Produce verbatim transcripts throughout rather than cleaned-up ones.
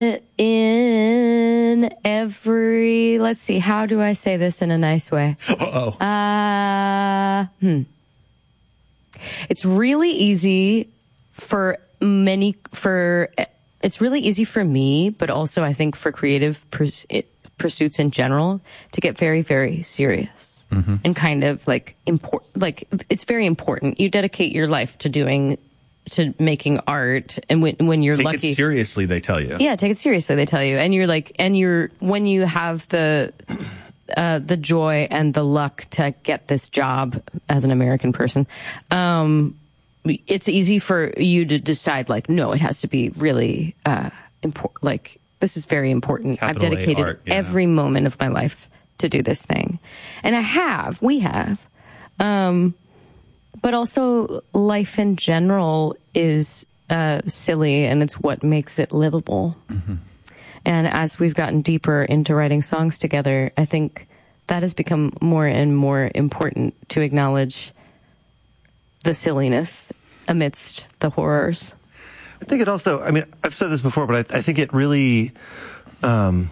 in every, let's see, how do I say this in a nice way? Uh-oh. Uh, hmm. It's really easy for many, for, it's really easy for me, but also I think for creative purs- pursuits in general to get very, very serious mm-hmm. and kind of like important, like it's very important. You dedicate your life to doing to making art, and when when you're take lucky, take it seriously, they tell you. Yeah, take it seriously, they tell you, and you're like, and you're when you have the uh, the joy and the luck to get this job as an American person, um, it's easy for you to decide, like, no, it has to be really uh, important. Like, this is very important. Capital I've dedicated art, yeah. every moment of my life to do this thing, and I have. We have. Um, But also, life in general is uh, silly, and it's what makes it livable. Mm-hmm. And as we've gotten deeper into writing songs together, I think that has become more and more important to acknowledge the silliness amidst the horrors. I think it also, I mean, I've said this before, but I, I think it really um,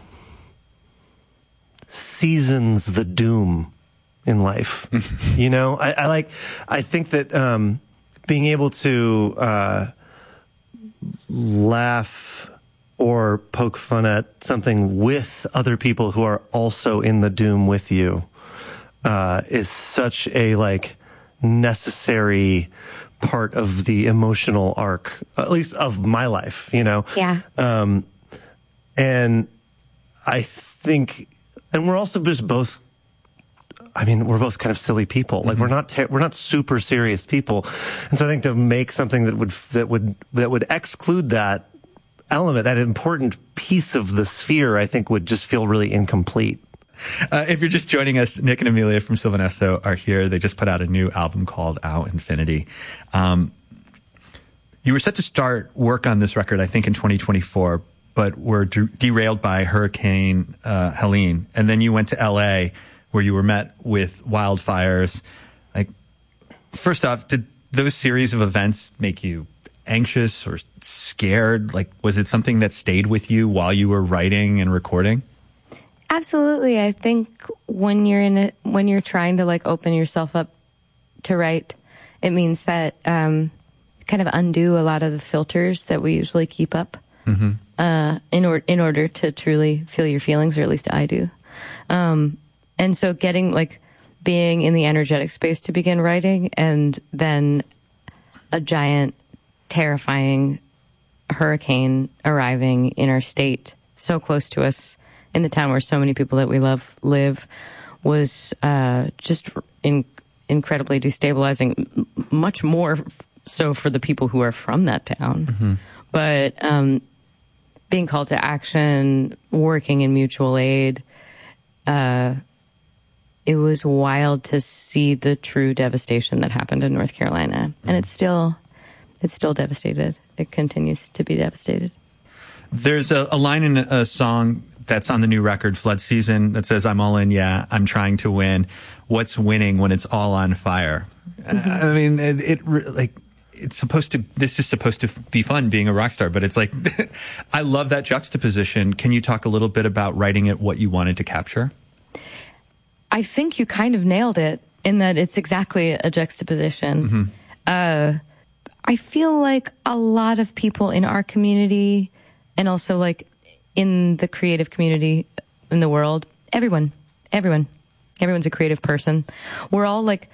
seasons the doom in life. You know, I, I like, I think that, um, being able to, uh, laugh or poke fun at something with other people who are also in the doom with you, uh, is such a, like, necessary part of the emotional arc, at least of my life, you know? Yeah. Um, and I think, and we're also just both, I mean, we're both kind of silly people. Like, mm-hmm. we're not ter- we're not super serious people, and so I think to make something that would that would that would exclude that element, that important piece of the sphere, I think would just feel really incomplete. Uh, if you're just joining us, Nick and Amelia from Sylvan Esso are here. They just put out a new album called Out Infinity. Um, you were set to start work on this record, I think, in twenty twenty-four, but were de- derailed by Hurricane uh, Helene, and then you went to L A, where you were met with wildfires. Like, first off, did those series of events make you anxious or scared? Like, was it something that stayed with you while you were writing and recording? Absolutely. I think when you're in it, when you're trying to like open yourself up to write, it means that um, kind of undo a lot of the filters that we usually keep up mm-hmm. uh, in order in order to truly feel your feelings, or at least I do. Um, And so getting, like, being in the energetic space to begin writing, and then a giant, terrifying hurricane arriving in our state, so close to us, in the town where so many people that we love live, was uh, just in, incredibly destabilizing, m- much more so for the people who are from that town. Mm-hmm. But um, being called to action, working in mutual aid, uh, it was wild to see the true devastation that happened in North Carolina. And it's still, it's still devastated. It continues to be devastated. There's a, a line in a song that's on the new record, Flood Season, that says, "I'm all in, yeah, I'm trying to win. What's winning when it's all on fire?" Mm-hmm. I mean, it, it like, it's supposed to, this is supposed to be fun being a rock star, but it's like, I love that juxtaposition. Can you talk a little bit about writing it, what you wanted to capture? I think you kind of nailed it in that it's exactly a juxtaposition. Mm-hmm. Uh, I feel like a lot of people in our community, and also like in the creative community in the world, everyone, everyone, everyone's a creative person. We're all like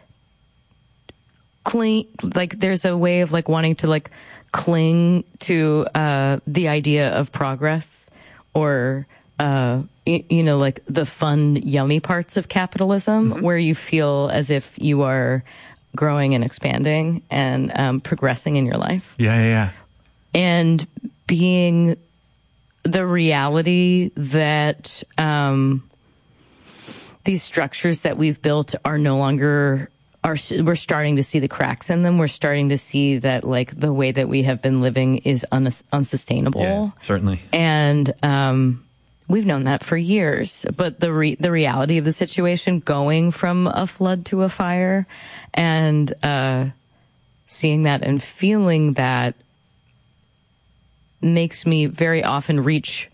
cling, like there's a way of like wanting to like cling to uh, the idea of progress, or uh, you, you know, like the fun, yummy parts of capitalism, mm-hmm. where you feel as if you are growing and expanding and um, progressing in your life. Yeah, yeah, yeah. And being the reality that um, these structures that we've built are no longer, are we're starting to see the cracks in them. We're starting to see that like the way that we have been living is un- unsustainable. Yeah, certainly. And um, we've known that for years. But the re- the reality of the situation, going from a flood to a fire, and uh, seeing that and feeling that makes me very often reach